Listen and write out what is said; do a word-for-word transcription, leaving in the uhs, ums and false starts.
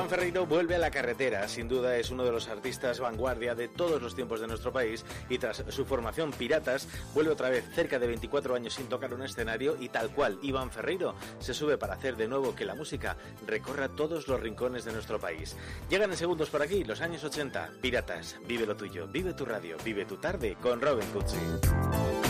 Iván Ferreiro vuelve a la carretera, sin duda es uno de los artistas vanguardia de todos los tiempos de nuestro país y tras su formación Piratas vuelve otra vez cerca de veinticuatro años sin tocar un escenario y tal cual Iván Ferreiro se sube para hacer de nuevo que la música recorra todos los rincones de nuestro país. Llegan en segundos por aquí los años ochenta, Piratas, vive lo tuyo, vive tu radio, vive tu tarde con Robin Cutsi.